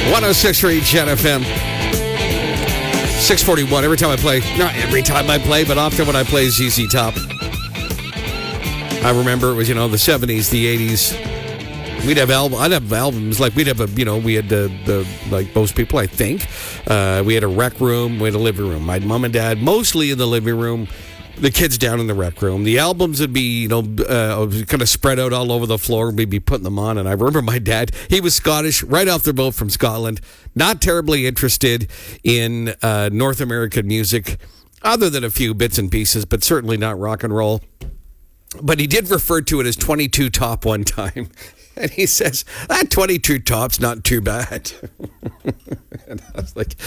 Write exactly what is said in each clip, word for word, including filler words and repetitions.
one oh six point three Jet F M. six forty-one. Every time I play, not every time I play, but often when I play Z Z Top, I remember it was, you know, the seventies, the eighties. We'd have album. I'd have albums like we'd have a, you know, we had the, the like most people, I think. Uh, we had a rec room, we had a living room. My mom and dad mostly in the living room. The kids down in the rec room. The albums would be, you know, uh, kind of spread out all over the floor. We'd be putting them on. And I remember my dad, he was Scottish, right off the boat from Scotland, not terribly interested in uh, North American music, other than a few bits and pieces, but certainly not rock and roll. But he did refer to it as twenty-two top one time. And he says, that twenty-two top's not too bad. And I was like,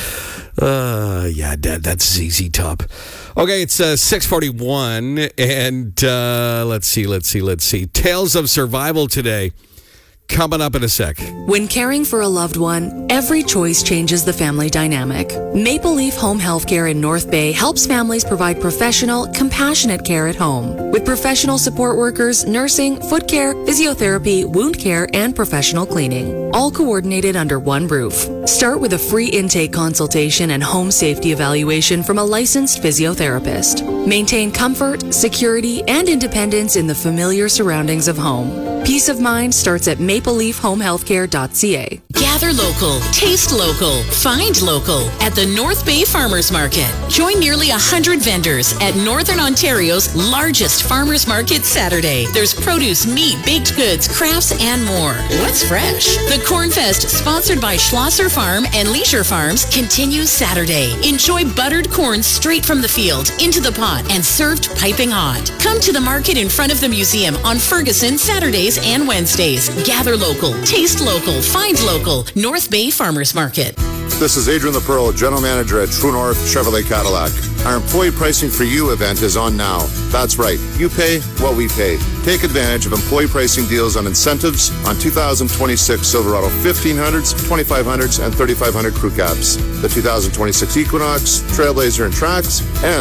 uh, yeah, Dad, that's Z Z Top. Okay, it's uh, six forty-one, and uh, let's see, let's see, let's see. Tales of Survival today. Coming up in a sec. When caring for a loved one, every choice changes the family dynamic. Maple Leaf Home Healthcare in North Bay helps families provide professional, compassionate care at home. With professional support workers, nursing, foot care, physiotherapy, wound care, and professional cleaning. All coordinated under one roof. Start with a free intake consultation and home safety evaluation from a licensed physiotherapist. Maintain comfort, security, and independence in the familiar surroundings of home. Peace of mind starts at maple leaf home healthcare dot c a. Gather local, taste local, find local at the North Bay Farmers Market. Join nearly one hundred vendors at Northern Ontario's largest farmers market Saturday. There's produce, meat, baked goods, crafts, and more. What's fresh? The Corn Fest, sponsored by Schlosser Farm and Leisure Farms, continues Saturday. Enjoy buttered corn straight from the field into the pot and served piping hot. Come to the market in front of the museum on Ferguson Saturdays and Wednesdays. Gather local, taste local, find local. North Bay Farmers Market. This is Adrian the Pearl, General Manager at True North Chevrolet Cadillac. Our employee pricing for you event is on now. That's right. You pay what we pay. Take advantage of employee pricing deals on incentives on two thousand twenty-six Silverado fifteen hundreds, twenty-five hundreds, and thirty-five hundred crew cabs. The two thousand twenty-six Equinox, Trailblazer, and Trax, and